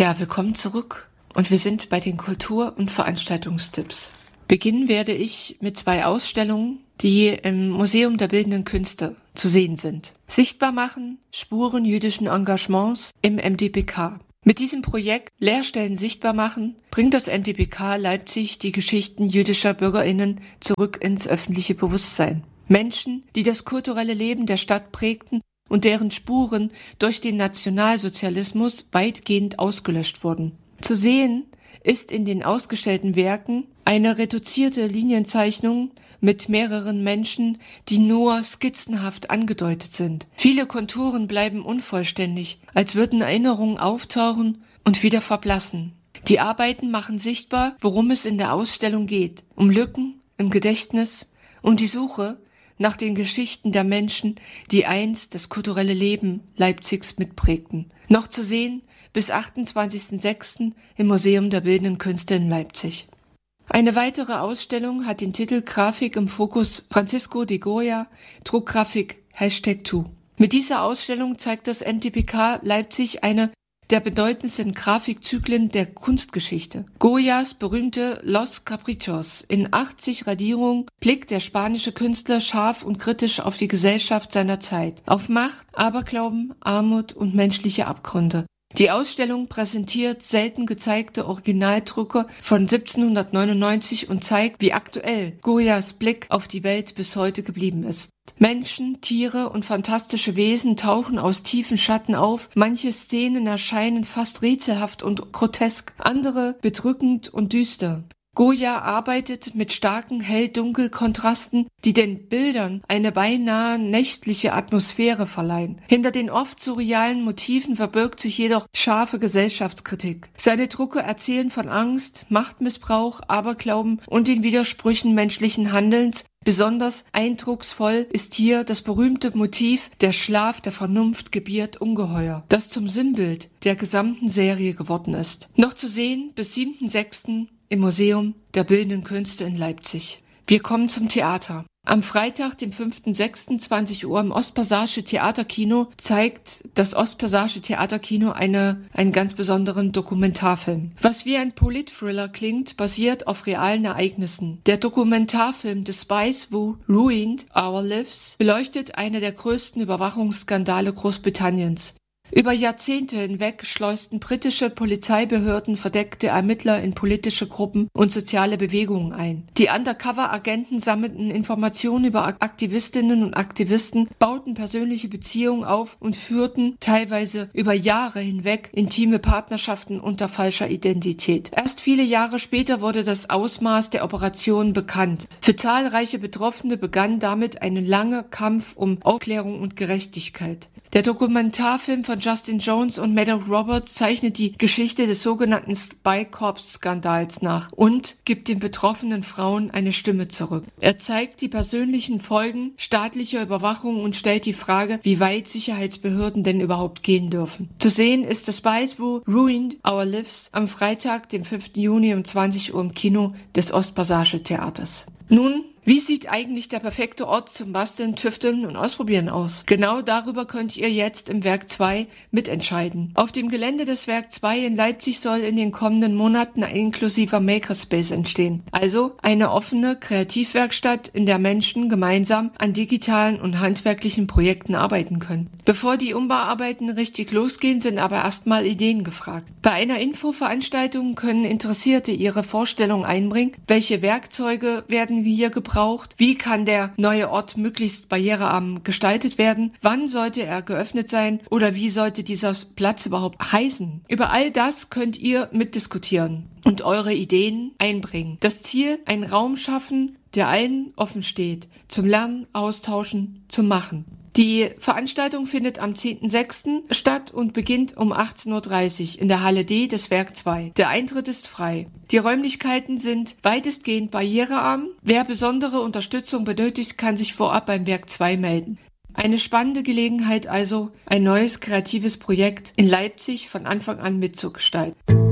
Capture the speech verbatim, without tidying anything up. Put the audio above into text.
Ja, willkommen zurück und wir sind bei den Kultur- und Veranstaltungstipps. Beginnen werde ich mit zwei Ausstellungen, die im Museum der Bildenden Künste zu sehen sind. Sichtbar machen Spuren jüdischen Engagements im M D B K. Mit diesem Projekt Lehrstellen sichtbar machen bringt das M D B K Leipzig die Geschichten jüdischer BürgerInnen zurück ins öffentliche Bewusstsein. Menschen, die das kulturelle Leben der Stadt prägten und deren Spuren durch den Nationalsozialismus weitgehend ausgelöscht wurden. Zu sehen ist in den ausgestellten Werken eine reduzierte Linienzeichnung mit mehreren Menschen, die nur skizzenhaft angedeutet sind. Viele Konturen bleiben unvollständig, als würden Erinnerungen auftauchen und wieder verblassen. Die Arbeiten machen sichtbar, worum es in der Ausstellung geht: um Lücken im Gedächtnis, um die Suche nach den Geschichten der Menschen, die einst das kulturelle Leben Leipzigs mitprägten. Noch zu sehen bis achtundzwanzigsten sechsten im Museum der Bildenden Künste in Leipzig. Eine weitere Ausstellung hat den Titel Grafik im Fokus Francisco de Goya, Druckgrafik Hashtag zwei. Mit dieser Ausstellung zeigt das M D B K Leipzig eine der bedeutendsten Grafikzyklen der Kunstgeschichte. Goyas berühmte Los Caprichos. In achtzig Radierungen blickt der spanische Künstler scharf und kritisch auf die Gesellschaft seiner Zeit, auf Macht, Aberglauben, Armut und menschliche Abgründe. Die Ausstellung präsentiert selten gezeigte Originaldrucke von siebzehnhundertneunundneunzig und zeigt, wie aktuell Goyas Blick auf die Welt bis heute geblieben ist. Menschen, Tiere und fantastische Wesen tauchen aus tiefen Schatten auf. Manche Szenen erscheinen fast rätselhaft und grotesk, andere bedrückend und düster. Goya arbeitet mit starken Hell-Dunkel-Kontrasten, die den Bildern eine beinahe nächtliche Atmosphäre verleihen. Hinter den oft surrealen Motiven verbirgt sich jedoch scharfe Gesellschaftskritik. Seine Drucke erzählen von Angst, Machtmissbrauch, Aberglauben und den Widersprüchen menschlichen Handelns. Besonders eindrucksvoll ist hier das berühmte Motiv Der Schlaf der Vernunft gebiert Ungeheuer, das zum Sinnbild der gesamten Serie geworden ist. Noch zu sehen bis siebten sechsten im Museum der Bildenden Künste in Leipzig. Wir kommen zum Theater. Am Freitag, dem fünften sechsten zwanzig Uhr im Ostpassage Theaterkino zeigt das Ostpassage Theaterkino eine, einen ganz besonderen Dokumentarfilm. Was wie ein Politthriller klingt, basiert auf realen Ereignissen. Der Dokumentarfilm The Spies Who Ruined Our Lives beleuchtet eine der größten Überwachungsskandale Großbritanniens. Über Jahrzehnte hinweg schleusten britische Polizeibehörden verdeckte Ermittler in politische Gruppen und soziale Bewegungen ein. Die Undercover-Agenten sammelten Informationen über Aktivistinnen und Aktivisten, bauten persönliche Beziehungen auf und führten teilweise über Jahre hinweg intime Partnerschaften unter falscher Identität. Erst viele Jahre später wurde das Ausmaß der Operation bekannt. Für zahlreiche Betroffene begann damit ein langer Kampf um Aufklärung und Gerechtigkeit. Der Dokumentarfilm von Justin Jones und Maddox Roberts zeichnet die Geschichte des sogenannten Spy Corps-Skandals nach und gibt den betroffenen Frauen eine Stimme zurück. Er zeigt die persönlichen Folgen staatlicher Überwachung und stellt die Frage, wie weit Sicherheitsbehörden denn überhaupt gehen dürfen. Zu sehen ist The Spies Who Ruined Our Lives am Freitag, dem fünften Juni um zwanzig Uhr im Kino des Ostpassage Theaters. Nun, wie sieht eigentlich der perfekte Ort zum Basteln, Tüfteln und Ausprobieren aus? Genau darüber könnt ihr jetzt im Werk zwei mitentscheiden. Auf dem Gelände des Werk zwei in Leipzig soll in den kommenden Monaten ein inklusiver Makerspace entstehen. Also eine offene Kreativwerkstatt, in der Menschen gemeinsam an digitalen und handwerklichen Projekten arbeiten können. Bevor die Umbauarbeiten richtig losgehen, sind aber erstmal Ideen gefragt. Bei einer Infoveranstaltung können Interessierte ihre Vorstellung einbringen. Welche Werkzeuge werden hier gebraucht? Wie kann der neue Ort möglichst barrierearm gestaltet werden? Wann sollte er geöffnet sein? Oder wie sollte dieser Platz überhaupt heißen? Über all das könnt ihr mitdiskutieren und eure Ideen einbringen. Das Ziel: ein Raum schaffen, der allen offen steht, zum Lernen, Austauschen, zum Machen. Die Veranstaltung findet am zehnten sechsten statt und beginnt um achtzehn Uhr dreißig in der Halle D des Werk zwei. Der Eintritt ist frei. Die Räumlichkeiten sind weitestgehend barrierearm. Wer besondere Unterstützung benötigt, kann sich vorab beim Werk zwei melden. Eine spannende Gelegenheit also, ein neues kreatives Projekt in Leipzig von Anfang an mitzugestalten.